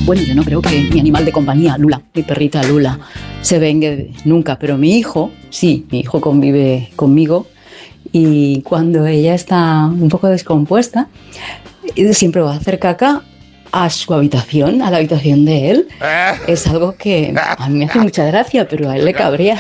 Bueno, yo no creo que mi animal de compañía, Lula, mi perrita Lula, se vengue nunca, pero mi hijo, sí, mi hijo convive conmigo y cuando ella está un poco descompuesta, siempre va a hacer caca a su habitación, a la habitación de él. Es algo que a mí me hace mucha gracia, pero a él le cabrea.